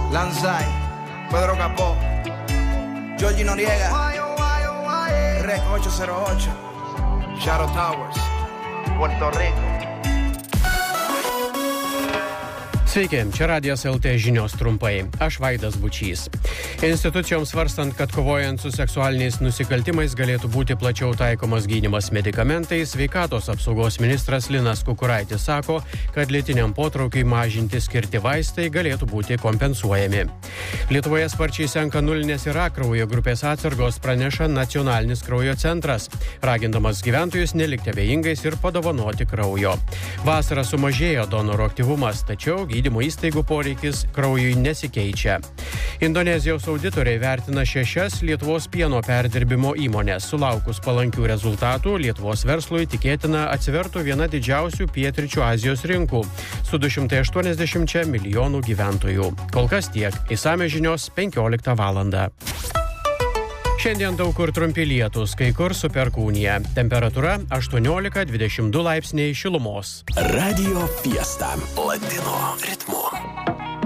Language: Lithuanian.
Lanzai, Pedro Capó, Georgie Noriega, Rec 808, Shadow Towers, Puerto Rico. Sveiki, čia Radijas LT žinios trumpai. Aš Vaidas Bučys. Institucijoms svarstant, kad kovojant su seksualiniais nusikaltimais galėtų būti plačiau taikomas gydymas medikamentais, sveikatos apsaugos ministras Linas Kukuraitis sako, kad lytiniam potraukiui mažinti skirti vaistai galėtų būti kompensuojami. Lietuvoje sparčiai senka nulinės ir A kraujo grupės atsargos, praneša Nacionalinis kraujo centras, ragindamas gyventojus nelikti abejingais ir padovanoti kraujo. Vasarą sumažėjo donorų aktyvumas, tačiau gydymo įstaigų poreikis kraujui nesikeičia. Indonezijos auditoriai vertina 6 Lietuvos pieno perdirbimo įmonės. Sulaukus palankių rezultatų, Lietuvos verslui tikėtina atsivertų viena didžiausių pietryčių Azijos rinkų su 280 milijonų gyventojų. Kol kas tiek. Išsamios žinios 15 valandą. Šiandien daug kur trumpi lietūs, kai kur su perkūnija. Temperatūra 18-22 laipsniai šilumos. Radio Fiesta. Latino ritmu.